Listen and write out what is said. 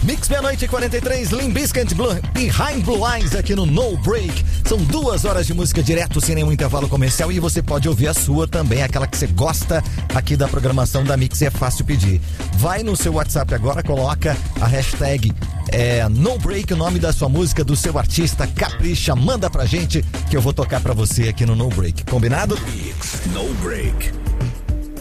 Mix meia-noite e 43, Limp Bizkit, Behind Blue Eyes aqui no No Break. São 2 horas de música direto, sem nenhum intervalo comercial, e você pode ouvir a sua também, aquela que você gosta aqui da programação da Mix, é fácil pedir. Vai no seu WhatsApp agora, coloca a hashtag No Break, o nome da sua música, do seu artista, capricha, manda pra gente que eu vou tocar pra você aqui no No Break. Combinado? Mix No Break.